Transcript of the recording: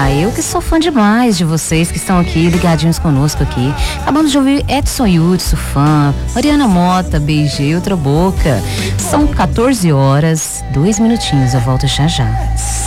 eu que sou fã demais de vocês que estão aqui, ligadinhos conosco aqui. Acabamos de ouvir Edson Hudson, fã, Mariana Mota, Beijei Outra Boca. São 14 horas, 2 minutinhos, eu volto já já.